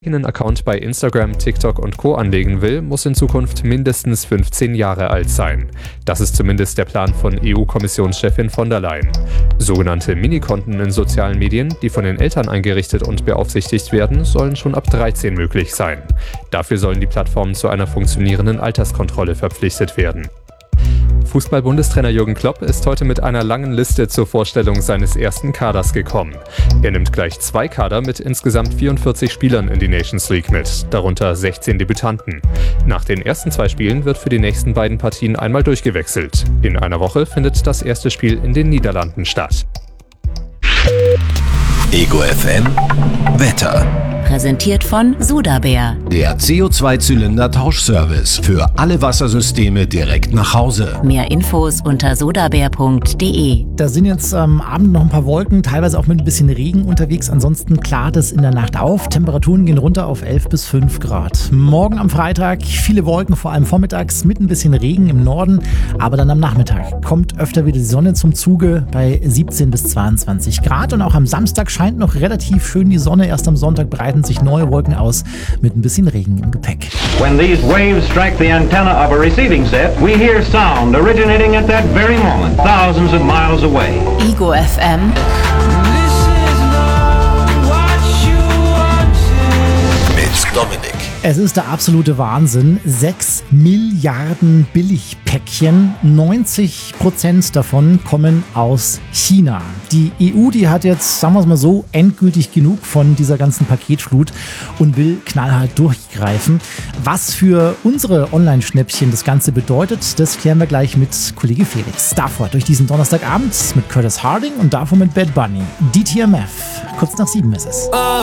einen Account bei Instagram, TikTok und Co. anlegen will, muss in Zukunft mindestens 15 Jahre alt sein. Das ist zumindest der Plan von EU-Kommissionschefin von der Leyen. Sogenannte Minikonten in sozialen Medien, die von den Eltern eingerichtet und beaufsichtigt werden, sollen schon ab 13 möglich sein. Dafür sollen die Plattformen zu einer funktionierenden Alterskontrolle verpflichtet werden. Fußball-Bundestrainer Jürgen Klopp ist heute mit einer langen Liste zur Vorstellung seines ersten Kaders gekommen. Er nimmt gleich 2 Kader mit insgesamt 44 Spielern in die Nations League mit, darunter 16 Debütanten. Nach den ersten 2 Spielen wird für die nächsten beiden Partien einmal durchgewechselt. In einer Woche findet das erste Spiel in den Niederlanden statt. Ego FM Wetter. Präsentiert von Sudabär. Der CO2-Zylinder-Tauschservice für alle Wassersysteme direkt nach Hause. Mehr Infos unter sudabär.de. Da sind jetzt am Abend noch ein paar Wolken, teilweise auch mit ein bisschen Regen unterwegs. Ansonsten klart es in der Nacht auf. Temperaturen gehen runter auf 11 bis 5 Grad. Morgen am Freitag viele Wolken, vor allem vormittags, mit ein bisschen Regen im Norden. Aber dann am Nachmittag kommt öfter wieder die Sonne zum Zuge bei 17 bis 22 Grad. Und auch am Samstag scheint noch relativ schön die Sonne. Erst am Sonntag breiten sich neue Wolken aus mit ein bisschen Regen im Gepäck. When these waves strike the antenna of a receiving set, we hear sound originating at that very moment, thousands of miles away. Ego FM. Mit Dominik. Es ist der absolute Wahnsinn. 6 Milliarden Billigpäckchen, 90% davon kommen aus China. Die EU, die hat jetzt, sagen wir es mal so, endgültig genug von dieser ganzen Paketflut und will knallhart durchgreifen. Was für unsere Online-Schnäppchen das Ganze bedeutet, das klären wir gleich mit Kollege Felix. Davor durch diesen Donnerstagabend mit Curtis Harding und davor mit Bad Bunny. DTMF. Kurz nach 7 ist es.